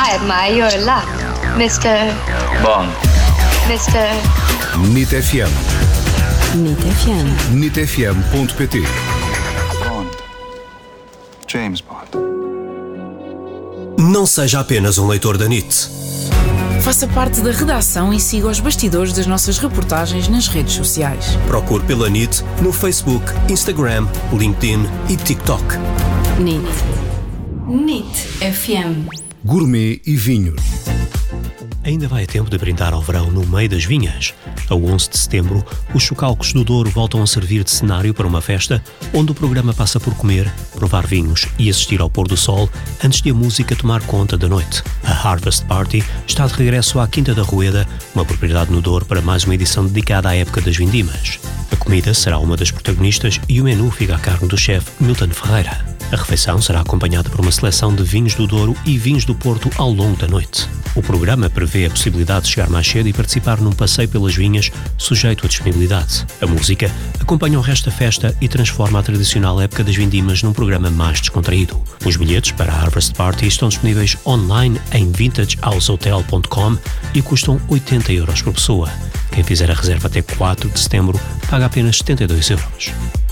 I admire your luck, Mr. Bond. Mr. NIT FM. NIT FM. NITfm.pt. Bond. James Bond. Não seja apenas um leitor da NIT. Faça parte da redação e siga os bastidores das nossas reportagens nas redes sociais. Procure pela NIT no Facebook, Instagram, LinkedIn e TikTok. NIT. NIT FM. Gourmet e vinhos. Ainda vai a tempo de brindar ao verão no meio das vinhas. A 11 de setembro, os Chocalcos do Douro voltam a servir de cenário para uma festa onde o programa passa por comer, provar vinhos e assistir ao pôr do sol antes de a música tomar conta da noite. A Harvest Party está de regresso à Quinta da Rueda, uma propriedade no Douro, para mais uma edição dedicada à época das vindimas. A comida será uma das protagonistas e o menu fica a cargo do chefe Milton Ferreira. A refeição será acompanhada por uma seleção de vinhos do Douro e vinhos do Porto ao longo da noite. O programa prevê a possibilidade de chegar mais cedo e participar num passeio pelas vinhas, sujeito à disponibilidade. A música acompanha o resto da festa e transforma a tradicional época das vindimas num programa mais descontraído. Os bilhetes para a Harvest Party estão disponíveis online em vintagehousehotel.com e custam 80 € por pessoa. Quem fizer a reserva até 4 de setembro paga apenas 72 €.